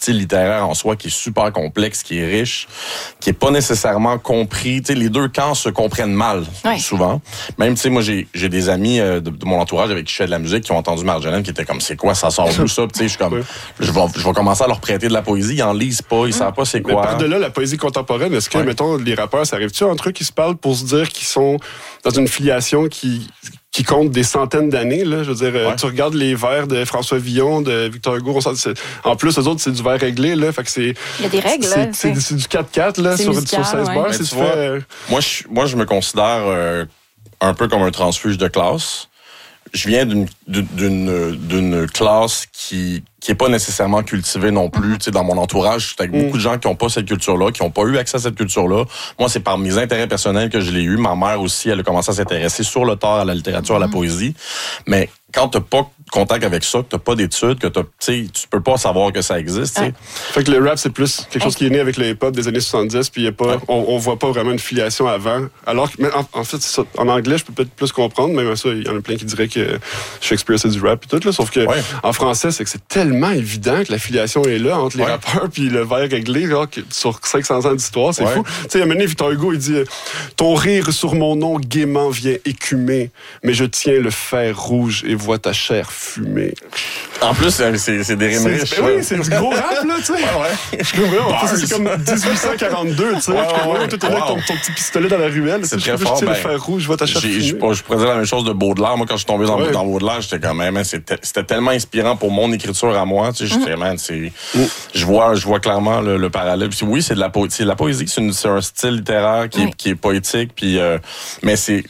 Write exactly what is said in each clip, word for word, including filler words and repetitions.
style littéraire en soi qui est super complexe, qui est riche, qui est pas nécessairement compris. Tu sais, les deux camps se comprennent mal, ouais. souvent. Même, tu sais, moi, j'ai, j'ai des amis euh, de, de mon entourage avec qui je fais de la musique qui ont entendu Marjolaine, qui étaient comme, c'est quoi, ça sort d'où ça? Tu sais, je suis comme, je vais, je vais commencer à leur prêter de la poésie, ils en lisent pas, ils savent pas c'est quoi. Mais par-delà la poésie contemporaine, est-ce que, ouais. mettons, les rappeurs, ça arrive-tu entre eux qui se parlent pour se dire qu'ils sont dans une filiation qui... qui compte des centaines d'années, là. Je veux dire, ouais. tu regardes les vers de François Villon, de Victor Hugo, on sent, en plus, eux autres, c'est du vers réglé, là. Fait que c'est. Il y a des règles, c'est, là. C'est, c'est, c'est du quatre quatre, là, sur, musical, sur seize ouais. bars. C'est tu vois, fait, euh... moi, je, moi, je me considère euh, un peu comme un transfuge de classe. Je viens d'une, d'une, d'une classe qui, qui est pas nécessairement cultivée non plus. Tu sais, dans mon entourage, je suis avec mm. beaucoup de gens qui ont pas cette culture-là, qui ont pas eu accès à cette culture-là. Moi, c'est par mes intérêts personnels que je l'ai eu. Ma mère aussi, elle a commencé à s'intéresser sur le tard à la littérature, à la poésie. Mais quand t'as pas contact avec ça, que t'as pas d'études, que t'as, tu sais, tu peux pas savoir que ça existe, tu sais. Fait que le rap, c'est plus quelque chose qui est né avec le hip-hop des années soixante-dix, puis y a pas, ouais. on, on voit pas vraiment une filiation avant. Alors que, en, en fait, c'est ça. En anglais, je peux peut-être plus comprendre, même ça, il y en a plein qui diraient que Shakespeare, c'est du rap et tout, là. Sauf que, ouais. en français, c'est que c'est tellement évident que la filiation est là entre les ouais. rappeurs puis le vers réglé, là, que sur cinq cents ans d'histoire, c'est ouais. fou. Tu sais, à un moment donné, Victor Hugo, il dit, ton rire sur mon nom gaiement vient écumer, mais je tiens le fer rouge et vois ta chair fumer. En plus, c'est, c'est des rimes riches. Ben oui, c'est du gros rap, là, tu sais. Ouais, ouais. Je comprends. En plus, c'est comme dix-huit cent quarante-deux, tu sais. Ouais, ouais, ouais. Toi, t'es là avec ton, ton petit pistolet dans la ruelle. C'est très fort. Je tiens ben, le fer rouge, je vois ta chair fumer. Je pourrais dire la même chose de Baudelaire. Moi, quand je suis tombé dans, ouais. dans Baudelaire, j'étais quand même, c'était, c'était tellement inspirant pour mon écriture à moi, tu sais. J'étais, man, c'est, mm. je vois, je vois clairement le, le parallèle. Puis oui, c'est de la poésie. C'est de la poésie, c'est, une, c'est un style littéraire qui, oui. est, qui est poétique, puis, euh, mais c'est,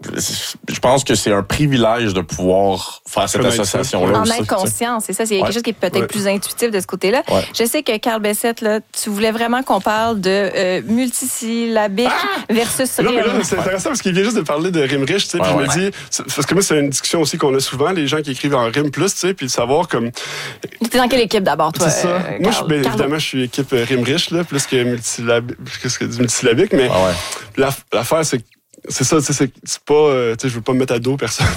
je pense que c'est un privilège de pouvoir faire cette association-là. En être conscient, c'est ça. C'est ouais. quelque chose qui est peut-être ouais. plus intuitif de ce côté-là. Ouais. Je sais que Carl Bessette, là, tu voulais vraiment qu'on parle de euh, multisyllabique ah! versus rime. Là, là, c'est intéressant parce qu'il vient juste de parler de rime riche, tu sais. Ouais, puis ouais. je me dis, parce que moi, c'est une discussion aussi qu'on a souvent, les gens qui écrivent en rime plus, tu sais, puis de savoir comme. T'es dans quelle équipe d'abord, toi? C'est ça. Euh, moi, je, ben, évidemment, je suis équipe rime riche, là, plus que multisyllabique, plus que du multisyllabique, mais ah ouais. la, l'affaire, c'est que c'est ça, tu sais, c'est, c'est pas, euh, tu sais, je veux pas me mettre à dos personne.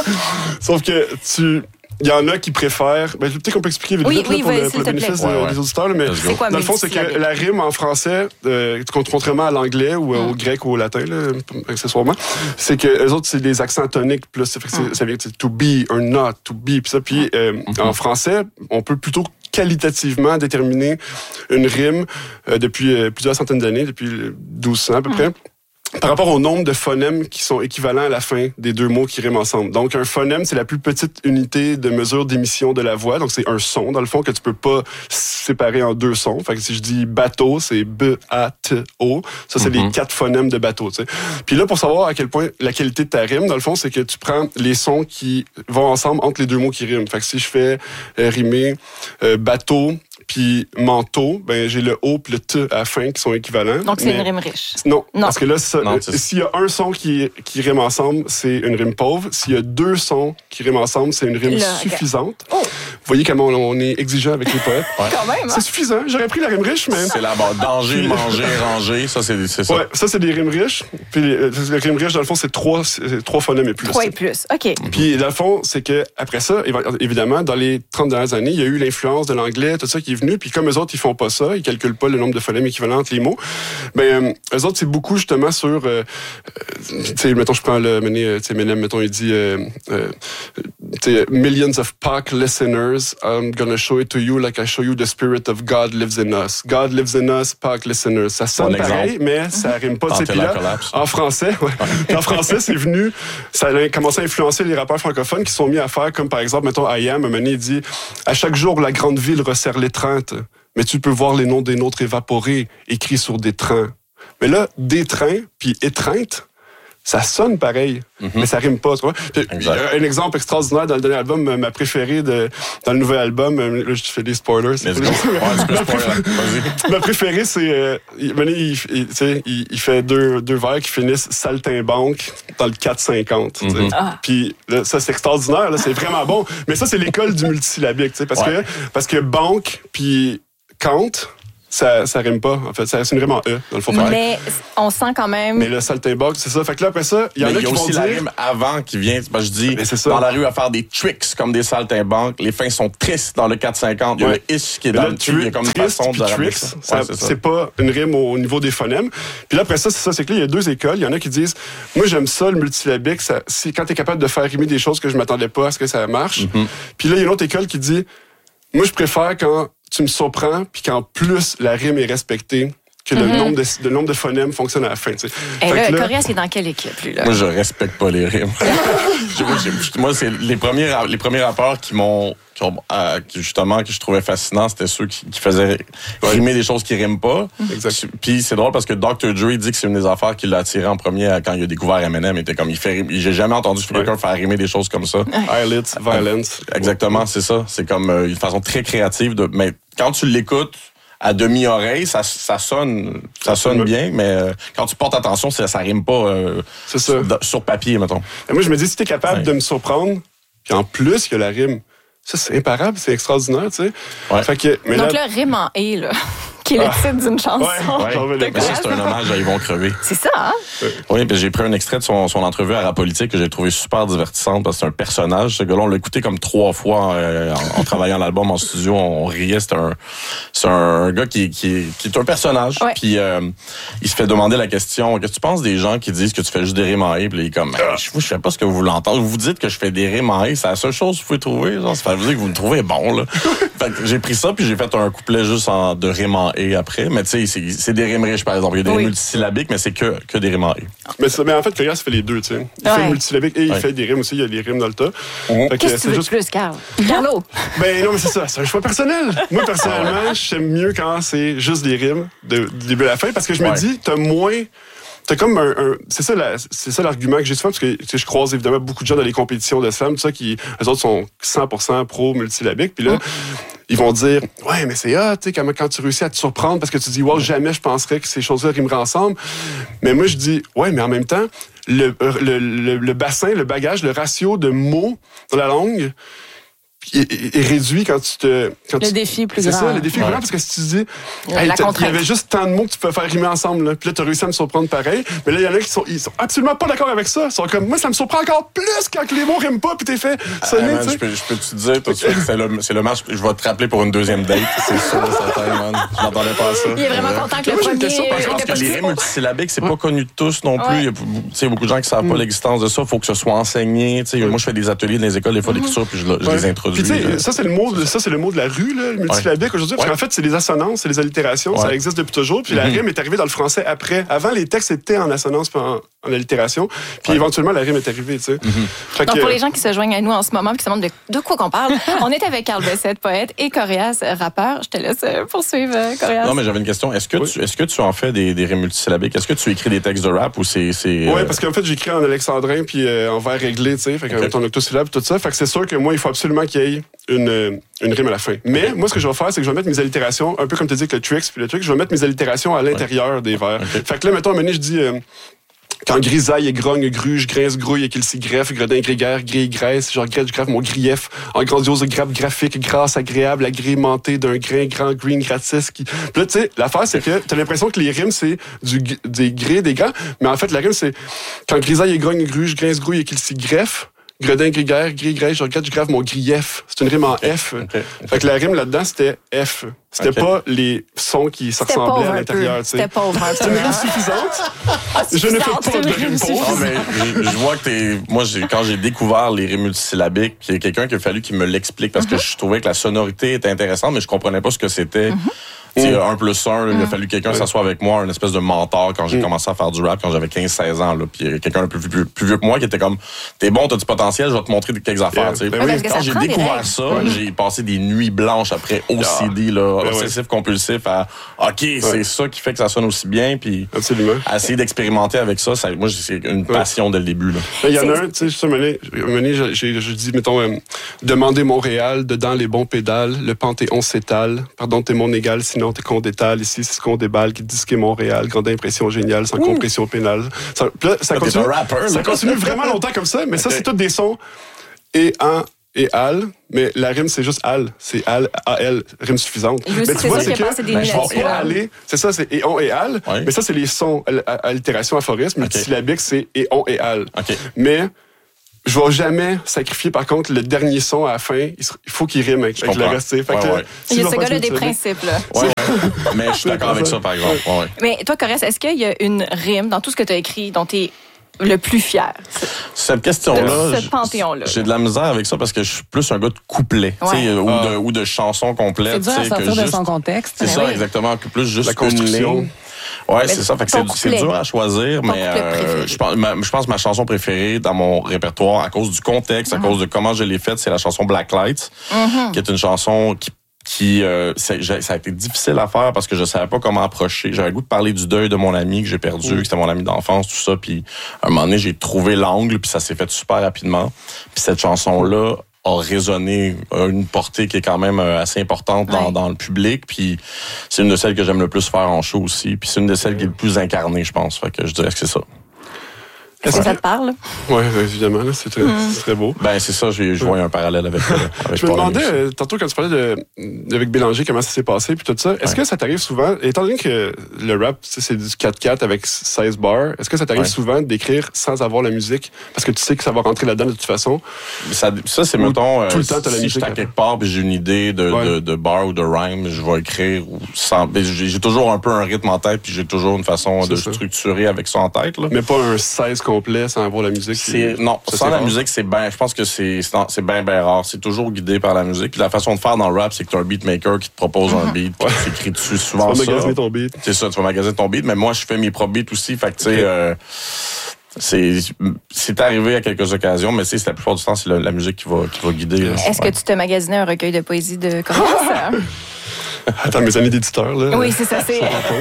Sauf que tu, il y en a qui préfèrent, ben, peut-être qu'on peut expliquer vite, oui, vite oui, là, pour, oui, le, pour le bénéfice ouais, ouais. des auditeurs, là, mais c'est quoi, dans le fond, c'est que la rime en français, euh, contrairement à l'anglais ou mm. au grec ou au latin, là, accessoirement, c'est que eux autres, c'est des accents toniques, plus, ça, mm. ça veut dire to be or not, to be, puis ça, puis euh, mm-hmm. en français, on peut plutôt qualitativement déterminer une rime euh, depuis euh, plusieurs centaines d'années, depuis douze cents à peu mm. près. Par rapport au nombre de phonèmes qui sont équivalents à la fin des deux mots qui riment ensemble. Donc, un phonème, c'est la plus petite unité de mesure d'émission de la voix. Donc, c'est un son, dans le fond, que tu peux pas séparer en deux sons. Fait que si je dis bateau, c'est B A T O. Ça, c'est mm-hmm. les quatre phonèmes de bateau, tu sais. Puis là, pour savoir à quel point la qualité de ta rime, dans le fond, c'est que tu prends les sons qui vont ensemble entre les deux mots qui riment. Fait que si je fais euh, rimer euh, bateau, puis manteau, ben j'ai le O puis le T à la fin qui sont équivalents. Donc c'est mais... une rime riche. Non, non. Parce que là, ça, non, s'il y a un son qui, qui rime ensemble, c'est une rime pauvre. S'il y a deux sons qui riment ensemble, c'est une rime là, suffisante. Okay. Oh. Vous voyez comment on est exigeant avec les poètes. Ouais. Quand même, hein? C'est suffisant. J'aurais pris la rime riche, mais... C'est là-bas. Danger, puis... manger, ranger, ça, c'est, c'est ça. Ouais, ça, c'est des rimes riches. Puis les, les rimes riches, dans le fond, c'est trois, c'est trois phonèmes et plus. Trois et plus, OK. Mm-hmm. Puis dans le fond, c'est que après ça, évidemment, dans les trente dernières années, il y a eu l'influence de l'anglais, tout ça qui est venu. Puis comme eux autres, ils font pas ça, ils calculent pas le nombre de phonèmes équivalents entre les mots. Ben, euh, eux autres, c'est beaucoup justement sur, euh, euh, tu sais, mettons, je prends le, tu sais, Menem, mettons, il dit, euh, euh, tu sais, millions of P A C listeners, I'm gonna show it to you like I show you the spirit of God lives in us. God lives in us, P A C listeners. Ça sonne bon pareil, mais ça rime pas. Puis là, en français, ouais. En français, c'est venu, ça a commencé à influencer les rappeurs francophones qui sont mis à faire comme par exemple, mettons, I Am, un moment donné, il dit, à chaque jour, la grande ville resserre l'étreinte. Mais tu peux voir les noms des nôtres évaporés, écrits sur des trains. Mais là, des trains, puis étreinte, ça sonne pareil, mm-hmm. mais ça rime pas, tu vois. Un exemple extraordinaire dans le dernier album, ma préférée de, dans le nouvel album, là, je te fais des spoilers. Let's go. Ouais, ma, préférée, ma préférée, c'est, euh, il, il, il, il, il fait deux, deux vers qui finissent saltimbanque dans le quatre cinquante. Mm-hmm. Ah. Puis là, ça, c'est extraordinaire, là, c'est vraiment bon. Mais ça, c'est l'école du multisyllabique, tu sais, parce ouais. que, parce que banque, puis Kant, ça, ça rime pas. En fait, ça reste une rime en E, dans le fond. Mais on sent quand même... Mais le saltimbanque, c'est ça. Fait que là, après ça, il y en mais a qui vont dire... il y a aussi la rime avant qui vient. Ben, je dis, dans la rue, à faire des tricks comme des saltimbanques. Les fins sont tristes dans le quatre cinquante. Il y a ouais. le ish qui est mais dans là, le truc. Il y a comme une façon de ramener ça. ça, ouais, c'est, ça. C'est pas une rime au niveau des phonèmes. Puis là, après ça, c'est ça. C'est que là, il y a deux écoles. Il y en a qui disent, moi, j'aime ça, le multisyllabique. Ça, si, quand t'es capable de faire rimer des choses que je m'attendais pas à ce que ça marche. Mm-hmm. Puis là, il y a une autre école qui dit, moi, je préfère quand tu me surprends, puis qu'en plus, la rime est respectée, que mm-hmm. le, nombre de, le nombre de phonèmes fonctionne à la fin. Tu sais. Et là, là Corias, c'est dans quelle équipe, lui? Là? Moi, je respecte pas les rimes. moi, moi, c'est les premiers, les premiers rappeurs qui m'ont... Qui ont, euh, justement, que je trouvais fascinant, c'était ceux qui, qui faisaient rimer des choses qui riment pas. Exact. Puis c'est drôle parce que docteur Dre dit que c'est une des affaires qui l'a attiré en premier quand il a découvert Eminem. Il était comme, il fait, j'ai jamais entendu quelqu'un ouais. faire rimer des choses comme ça. Eyelids, violence. Exactement, c'est ça. C'est comme euh, une façon très créative de, mais quand tu l'écoutes, à demi-oreille, ça, ça sonne, ça sonne bien, mais euh, quand tu portes attention, ça, ça rime pas euh, c'est ça. Sur, sur papier, mettons. Et moi, je me dis, si t'es capable ouais. de me surprendre, puis en plus, il y a la rime, ça, c'est imparable, c'est extraordinaire, tu sais. Ouais. Fait que, mais donc là, rime en « et », là, qui est le ah. titre d'une chanson. Ouais, ouais. Mais ça, c'est un hommage à Ils vont crever. C'est ça, hein? Oui, puis j'ai pris un extrait de son, son entrevue à Rapolitique que j'ai trouvé super divertissante parce que c'est un personnage. Ce gars-là, on l'a écouté comme trois fois euh, en, en travaillant l'album en studio. On riait. C'est un, c'est un gars qui, qui, qui est un personnage. Ouais. Puis euh, il se fait demander la question, qu'est-ce que tu penses des gens qui disent que tu fais juste des rimes en « et », puis il est comme, hey, je, je sais pas ce que vous voulez entendre. Vous dites que je fais des rimes en « et », c'est la seule chose que vous pouvez trouver. Genre, ça veut dire que vous me trouvez bon, là. Fait que j'ai pris ça, puis j'ai fait un couplet juste en, de rimes en « et » après. Mais tu sais, c'est, c'est des rimes riches, par exemple. Il y a des oui. rimes multisyllabiques, mais c'est que, que des rimes en « et ». Mais, mais en fait, Corias fait les deux, tu sais. Il ouais. fait le multisyllabique et il ouais. fait des rimes aussi. Il y a des rimes dans le tas. Mmh. Qu'est-ce que, que tu veux juste... plus, Carl? Carlo? Ben non, mais c'est ça. C'est un choix personnel. Moi, personnellement, j'aime mieux quand c'est juste des rimes de, du début à la fin parce que je me ouais. dis, t'as moins... T'as comme un, un c'est ça la, c'est ça l'argument que j'ai souvent parce que tu sais, je croise évidemment beaucoup de gens dans les compétitions de slam, tout ça qui eux autres sont cent pour cent pro multisyllabique puis là mmh. ils vont dire ouais mais c'est ah tu sais quand, quand tu réussis à te surprendre parce que tu dis wow jamais je penserais que ces choses-là rimeraient ensemble. Mais moi je dis ouais mais en même temps le le, le, le bassin, le bagage, le ratio de mots dans la langue est, est réduit quand tu te... Quand le tu, défi est plus c'est grand. C'est ça, le défi est ouais. grand, parce que si tu dis... Hey, il y avait juste tant de mots que tu peux faire rimer ensemble, là. Puis là, tu as réussi à me surprendre pareil. Mais là, il y en a qui sont, ils sont absolument pas d'accord avec ça. Ils sont comme, moi, ça me surprend encore plus quand les mots riment pas, puis t'es fait sonner, ah, man, je peux, je peux te dire tout de suite, c'est le, c'est le match, je vais te rappeler pour une deuxième date. C'est sûr, certain, man. Je m'attendais pas à ça. Il est vraiment content que le premier... Je pense que les rimes multisyllabiques, c'est pas connu de tous non plus. Il y a beaucoup de gens qui savent pas l'existence de ça. Il faut que ce soit enseigné. Moi, je fais des ateliers dans les écoles, des fois, d'écriture, puis je les introduis. Ça, c'est le mot, ça, c'est le mot de la rue, là, le multisyllabique ouais. aujourd'hui. Parce ouais. qu'en fait, c'est les assonances, c'est les allitérations. Ouais. Ça existe depuis toujours. Puis mm-hmm. la rime est arrivée dans le français après. Avant, les textes étaient en assonance puis en, en allitération. Puis ouais. éventuellement, la rime est arrivée, tu sais. Mm-hmm. Donc, que, pour les gens qui se joignent à nous en ce moment et qui se demandent de, de quoi qu'on parle, on est avec Carl Bessette, poète, et Corias, rappeur. Je te laisse poursuivre, Corias. Non, mais j'avais une question. Est-ce que, oui. tu, est-ce que tu en fais des, des rimes multisyllabiques? Est-ce que tu écris des textes de rap ou c'est... c'est oui, euh... parce qu'en fait, j'écris en alexandrin puis euh, en vers réglé, tu sais. Fait qu'en okay. en octosyllabe, tout ça. Fait que c'est sûr que moi, il faut absolument qu'il y ait une, une rime à la fin. Mais okay. moi, ce que je vais faire, c'est que je vais mettre mes allitérations, un peu comme tu dis avec le tricks puis le truc, je vais mettre mes allitérations à l'intérieur ouais. des vers. Okay. Fait que là, mettons, à un moment donné, je dis... Euh, quand grisaille et grogne, gruge, grince, grouille et qu'il s'y greffe, gredin, grégaire, grille, graisse, genre grette, je greffe mon grief, en grandiose grappe graphique, grâce agréable, agrémentée d'un grain, grand, green, gratis. Qui... Puis là, tu sais, l'affaire, c'est que t'as l'impression que les rimes, c'est du, des grès, des grands, mais en fait, la rime, c'est quand grisaille et grogne, gruge, grince, grouille et qu'il s'y greffe, gredin, grégaire, grille, graisse, je regrette, je greffe mon grief. C'est une rime en F. Okay. Okay. Fait que la rime là-dedans, c'était F. C'était okay. pas les sons qui se ressemblaient à l'intérieur. C'était pauvre un peu. C'est une rime suffisante. Je ne fais pas de rime pauvre. mais je vois que t'es... Moi, j'ai, quand j'ai découvert les rimes multisyllabiques, il y a quelqu'un qui a fallu qu'il me l'explique parce mm-hmm. que je trouvais que la sonorité était intéressante, mais je comprenais pas ce que c'était. Mm-hmm. C'est mmh. un plus un, il a fallu quelqu'un qui s'assoie avec moi, une espèce de mentor quand j'ai mmh. commencé à faire du rap quand j'avais quinze seize ans. Là, puis quelqu'un un peu plus, plus, plus vieux que moi qui était comme t'es bon, t'as du potentiel, je vais te montrer quelques affaires. Yeah. Ben oui. Quand j'ai découvert ça, ouais. j'ai passé des nuits blanches après O C D, là, ben obsessif ouais. compulsif à OK, ouais. c'est ça qui fait que ça sonne aussi bien. Puis à essayer d'expérimenter avec ça, ça moi c'est une passion ouais. dès le début. Là. Il y en a un, tu sais, un moment donné, je dis, mettons, euh, demander Montréal, dedans les bons pédales, le Panthéon s'étale, pardon, t'es mon égal, sinon t'es qu'on détale ici, c'est ce qu'on déballe, qui dit ce qu'est Montréal, grande impression géniale, sans mmh. compression pénale. Ça, là, ça, continue, rapper, ça continue vraiment longtemps comme ça, mais ça, c'est tous des sons. Et en et al, mais la rime, c'est juste al. C'est al, al, rime suffisante. Je mais sais, tu vois, c'est que c'est des ben, et aller, c'est ça, c'est et on et al. Oui. Mais ça, c'est les sons, allitération, aphorisme. Okay. Multisyllabique, c'est et on et al. Okay. Mais je vais jamais sacrifier, par contre, le dernier son à la fin. Il faut qu'il rime avec, avec le reste. Fait ouais, que, ouais. Il y a ce gars-là des principes, là. Ouais, ouais. Mais je suis d'accord avec ça, par exemple. Ouais. Mais toi, Corrèze, est-ce qu'il y a une rime dans tout ce que tu as écrit dont tu es le plus fier? Cette question-là, ce panthéon-là. J'ai de la misère avec ça parce que je suis plus un gars de couplets, ouais. ou, ah. de, ou de chansons complètes. C'est dur à sortir que de juste, son contexte. C'est ben ça, oui. exactement. Que plus juste la construction. Une ligne. Ouais, mais c'est ça. Fait que c'est, c'est dur à choisir, ton mais euh, je pense, ma, je pense que ma chanson préférée dans mon répertoire, à cause du contexte, à mm-hmm. cause de comment je l'ai faite, c'est la chanson Black Lights, mm-hmm. qui est une chanson qui qui euh, ça a été difficile à faire parce que je savais pas comment approcher. J'avais le goût de parler du deuil de mon ami que j'ai perdu, mmh. que c'était mon ami d'enfance, tout ça. Puis à un moment donné, j'ai trouvé l'angle, puis ça s'est fait super rapidement. Puis cette chanson-là a résonné, a une portée qui est quand même assez importante dans, ouais. dans le public. Puis c'est une de celles que j'aime le plus faire en show aussi. Puis c'est une de celles qui est le plus incarnée, je pense. Fait que je dirais que c'est ça. Est-ce que ça te parle? Oui, évidemment, là, c'est, très, mmh. c'est très beau. Ben c'est ça, j'ai, je vois un parallèle avec, euh, avec je me demandais, euh, tantôt quand tu parlais de, avec Bélanger, comment ça s'est passé, puis tout ça, est-ce ouais. que ça t'arrive souvent, étant donné que le rap, c'est du quatre quatre avec seize bars, est-ce que ça t'arrive ouais. souvent d'écrire sans avoir la musique? Parce que tu sais que ça va rentrer là-dedans de toute façon. Ça, ça c'est, mettons, euh, tout le temps, t'as la si musique, je suis à quelque part puis j'ai une idée de, ouais. de, de bar ou de rhyme, je vais écrire sans... J'ai, j'ai toujours un peu un rythme en tête, puis j'ai toujours une façon c'est de ça. structurer avec ça en tête. Là. Mais pas un seize complet sans avoir la musique. C'est, non, ça, sans c'est la rare. musique, c'est ben, je pense que c'est, c'est, c'est ben, ben rare. C'est toujours guidé par la musique. Puis la façon de faire dans le rap, c'est que tu as un beatmaker qui te propose mm-hmm. un beat, puis qui t'écrit dessus souvent. Tu vas ça. magasiner ton beat. C'est ça, tu vas magasiner ton beat. Mais moi, je fais mes propres beats aussi. Fait que, tu sais, okay. euh, c'est, c'est arrivé à quelques occasions, mais c'est, c'est la plupart du temps, c'est la, la musique qui va, qui va guider. Là. Est-ce ouais. que tu te magasinais un recueil de poésie de Corrèze? Attends, mes amis d'éditeurs, là. Oui, c'est ça, c'est.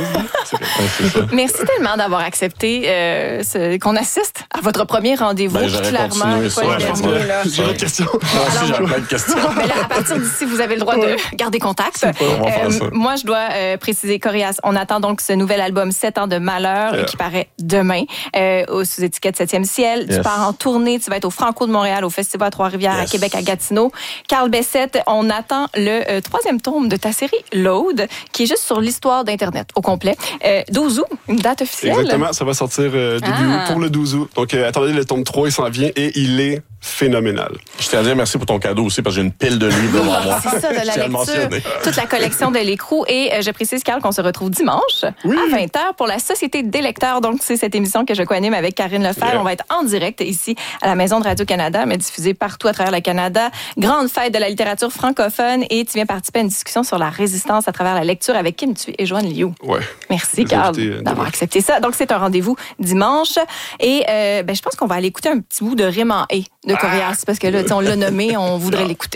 c'est ça. Merci tellement d'avoir accepté euh, ce, qu'on assiste à votre premier rendez-vous. Ben, j'aurais clairement, continué ça. Ouais, dernier, là. J'ai une question. Moi aussi, j'ai plein de questions. Mais là, à partir d'ici, vous avez le droit de garder contact. Euh, moi, je dois euh, préciser, Corias, on attend donc ce nouvel album sept ans de malheur yeah. qui paraît demain euh, au sous-étiquette septième ciel. Yes. Tu pars en tournée, tu vas être au Franco de Montréal, au Festival à Trois-Rivières, yes. à Québec, à Gatineau. Carl Bessette, on attend le euh, troisième tome de ta série Load, qui est juste sur l'histoire d'Internet au complet. Euh, douze août, une date officielle. Exactement, ça va sortir euh, début ah. août pour le douze août. Donc, euh, attendez, le tome trois, il s'en vient et il est phénoménal. Je tiens à dire merci pour ton cadeau aussi, parce que j'ai une pile de livres devant moi. C'est ça, de la lecture. Toute la collection de l'écrou. Et euh, je précise, Carl, qu'on se retrouve dimanche oui. à vingt heures pour la Société des lecteurs. Donc, c'est cette émission que je co-anime avec Karine Lefebvre. Yeah. On va être en direct ici à la Maison de Radio-Canada, mais diffusée partout à travers le Canada. Grande fête de la littérature francophone. Et tu viens participer à une discussion sur la résistance à travers la lecture avec Kim Thuy et Joanne Liu. Ouais. Merci, Carl, euh, d'avoir accepté ça. Donc, c'est un rendez-vous dimanche. Et euh, ben, je pense qu'on va aller écouter un petit bout de Rime en et de Corias, parce que là, on l'a nommé, on voudrait l'écouter.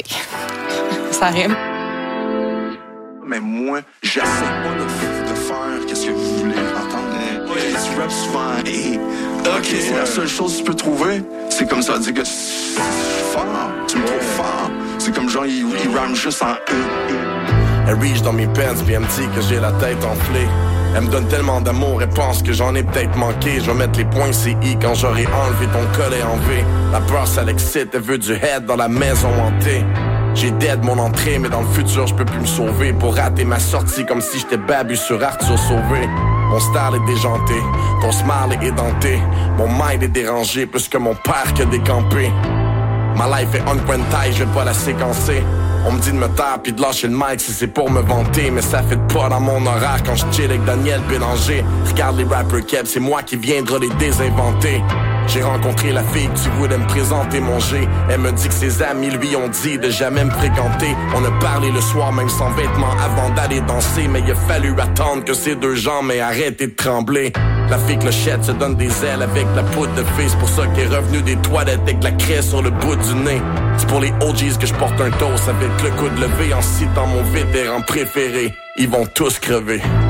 Ça rime. Mais moi, j'essaie pas de, de faire qu'est-ce que vous voulez entendre. Ouais, tu rappes souvent et ok, c'est ouais. la seule chose que tu peux trouver. C'est comme ça, dire que c'est fort, tu me trouves fort. C'est comme genre, il, il rhyme juste en e. Elle reach dans mes pants, puis elle me dit que j'ai la tête enflée. Elle me donne tellement d'amour, elle pense que j'en ai peut-être manqué. Je vais mettre les points C I quand j'aurai enlevé ton collet en V. La peur ça l'excite, elle veut du head dans la maison hantée. J'ai dead mon entrée, mais dans le futur je peux plus me sauver. Pour rater ma sortie comme si j'étais Babu sur Arthur Sauvé. Mon style est déjanté, ton smile est édenté. Mon mind est dérangé plus que mon père qui a décampé. Ma life est on point taille, je vais pas la séquencer. On me dit de me taire pis de lâcher le mic si c'est pour me vanter. Mais ça fait pas dans mon horaire quand je chill avec Daniel Bélanger. Regarde les rappers keb, c'est moi qui viendra les désinventer. J'ai rencontré la fille que tu voulais me présenter mon G. Elle me dit que ses amis lui ont dit de jamais me fréquenter. On a parlé le soir même sans vêtements avant d'aller danser. Mais il a fallu attendre que ces deux jambes aient arrêté de trembler. La fille clochette se donne des ailes avec la poudre de fée. C'est pour ça qu'elle est revenue des toilettes avec la craie sur le bout du nez. C'est pour les O Gs que je porte un toast avec le coude levé en citant mon vétéran préféré. Ils vont tous crever.